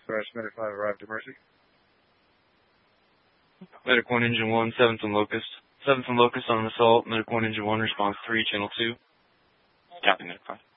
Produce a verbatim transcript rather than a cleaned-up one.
Crash Medic five arrived to Mercy. Medic one, Engine one, seventh and Locust. seventh and Locust on an assault. Medic one, Engine one, response three, Channel two. Copy, Medic five.